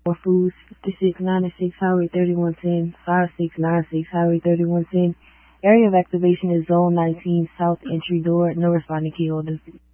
More Foods, 5696 Highway 3110, 5696 Highway 3110. Area of activation is Zone 19, South Entry Door. No responding key holder.